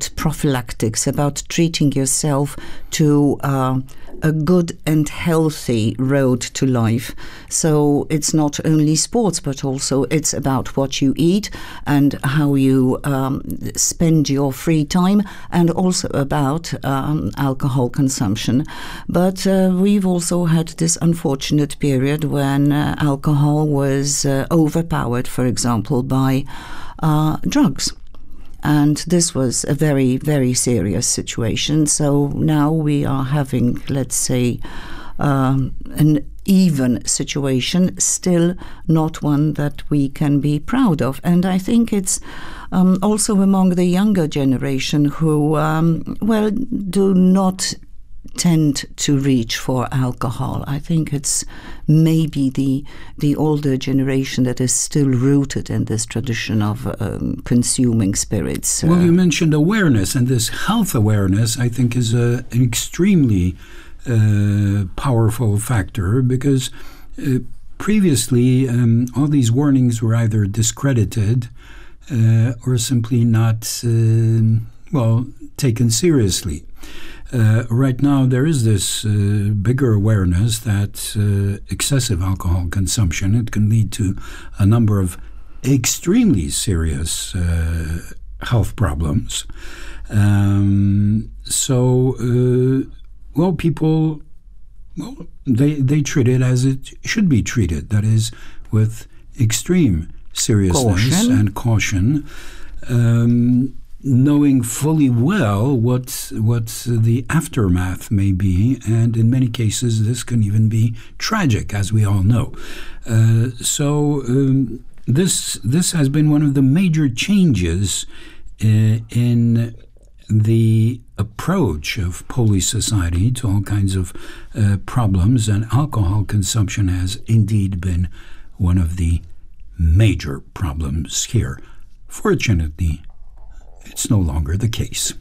about prophylactics, about treating yourself to a good and healthy road to life. So it's not only sports, but also it's about what you eat and how you spend your free time, and also about alcohol consumption. But we've also had this unfortunate period when alcohol was overpowered, for example, by drugs. And this was a very, very serious situation. So now we are having, let's say, an even situation, still not one that we can be proud of. And I think it's also among the younger generation who, do not tend to reach for alcohol. I think it's maybe the older generation that is still rooted in this tradition of consuming spirits. Well, you mentioned awareness, and this health awareness, I think, is an extremely powerful factor, because previously all these warnings were either discredited or simply not, taken seriously. Right now, there is this bigger awareness that excessive alcohol consumption, it can lead to a number of extremely serious health problems. People, they treat it as it should be treated. That is, with extreme seriousness and caution. Knowing fully well what the aftermath may be, and in many cases this can even be tragic, as we all know. This has been one of the major changes in the approach of Polish society to all kinds of problems, and alcohol consumption has indeed been one of the major problems here. Fortunately, it's no longer the case.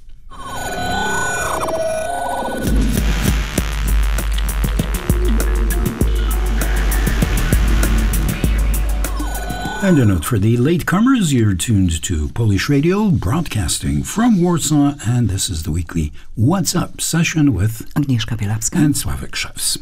And a note for the latecomers, you're tuned to Polish Radio, broadcasting from Warsaw, and this is the weekly What's Up session with Agnieszka Bielawska and Sławek Szewc.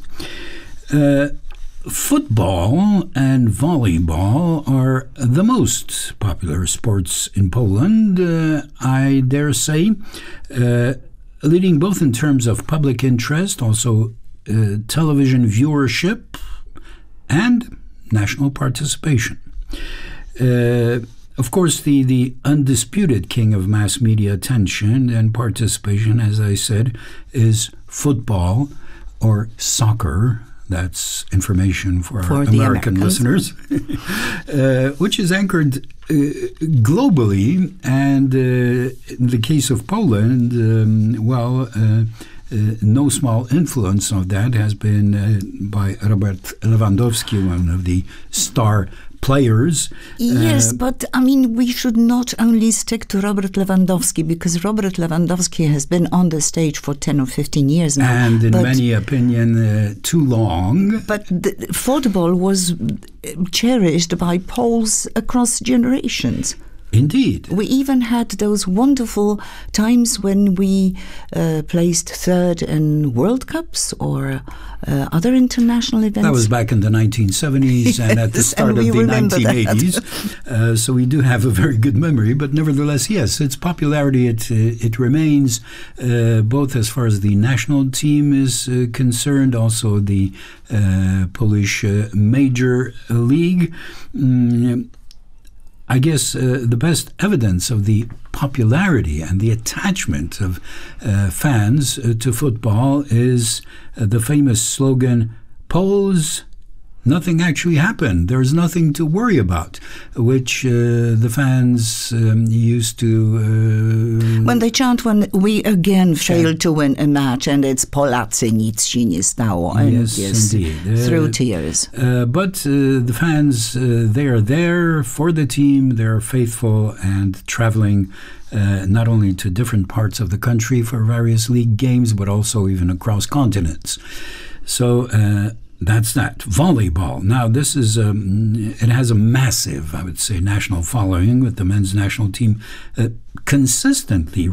Football and volleyball are the most popular sports in Poland, I dare say, leading both in terms of public interest, also television viewership, and national participation. Of course, the undisputed king of mass media attention and participation, as I said, is football or soccer. That's information for our American listeners, which is anchored globally. And in the case of Poland, no small influence of that has been by Robert Lewandowski, one of the star players. Yes, but I mean, we should not only stick to Robert Lewandowski, because Robert Lewandowski has been on the stage for 10 or 15 years now. And in many opinion, too long. But football was cherished by Poles across generations. Indeed. We even had those wonderful times when we placed third in World Cups or other international events. That was back in the 1970s and at the start of the 1980s. So we do have a very good memory. But nevertheless, yes, its popularity, it remains, both as far as the national team is concerned, also the Polish Major League. I guess the best evidence of the popularity and the attachment of fans to football is the famous slogan, "Poles, nothing actually happened. There's nothing to worry about," which the fans used to... when they chant when we again failed to win a match and it's Polacy, nic się nie stało. Yes, indeed. Through tears. But the fans, they are there for the team. They're faithful and traveling not only to different parts of the country for various league games, but also even across continents. So... that's that. Volleyball. Now, this is, it has a massive, I would say, national following, with the men's national team consistently